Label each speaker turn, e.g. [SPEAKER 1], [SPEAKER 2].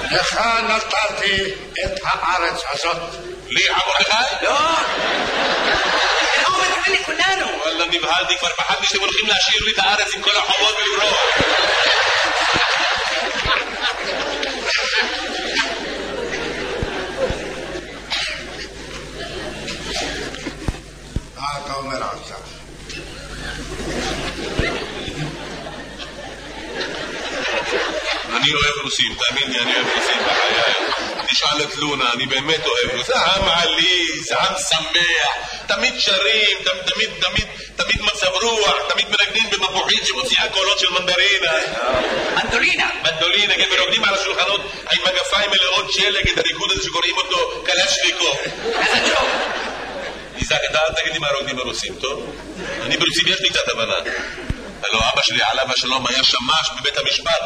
[SPEAKER 1] לך נתתי את הארץ הזאת.
[SPEAKER 2] לי מרדכי?
[SPEAKER 3] לא. הוא מתכוון לכולנו.
[SPEAKER 2] וואלה, נבהלתי, כבר פחדתי שאתם הולכים להשאיר לי את הארץ עם כל החובות ולברוח.
[SPEAKER 1] מה אתה אומר עכשיו?
[SPEAKER 2] אני אוהב רוסים, תאמין לי, אני אוהב רוסים בחיי. תשאל את לונה, אני באמת אוהב רוסים. זה עם עליז, עם שמח, תמיד שרים, תמיד מצב רוח, תמיד מנגנים במפוחית שמוציאה קולות של מנדרינה.
[SPEAKER 3] מנדולינה.
[SPEAKER 2] מנדולינה, כן, ורוקדים על השולחנות עם מגפיים מלאות שלג, את הריקוד הזה שקוראים אותו קלצ'ניקוב.
[SPEAKER 3] איזה ג'וב.
[SPEAKER 2] איזק, אתה אל תגיד לי מה רוקדים ברוסים, טוב? אני ברוסים יש לי קצת הבנה. הלוא אבא שלי עליו השלום היה שמש בבית המשפט